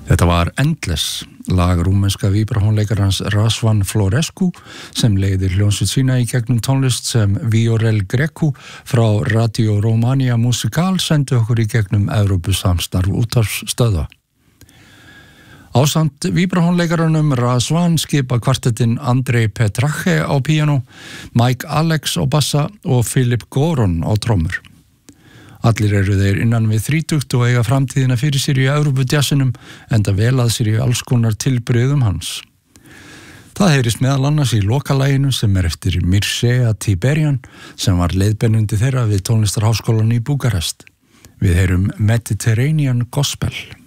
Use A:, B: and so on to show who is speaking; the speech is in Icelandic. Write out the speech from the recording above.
A: Þetta var Endless, lag rúmenska víbratónleikarans Razvan Florescu sem leiðir hljómsveit sína í gegnum tónlist sem Viorel Grecu frá Radio Romania Musical sendi okkur í gegnum Evrópusamstarf útvarpsstöðva. Ásamt víbratónleikaranum Razvan skipa kvartettinn Andrei Petrache á píanó, Mike Alex á bassa og Philip Goron á trommur. Allir eru þeir innan við 30 og eiga framtíðina fyrir sér í Evrópujassinum enda vel að sér í alls konar tilbrigðum hans. Það heyrist meðal annars í lokalaginu sem eftir Mircea Tiberian sem var leiðbeinandi þeirra við tónlistarháskólann í Búkarest. Við heyrum Mediterranean Gospel.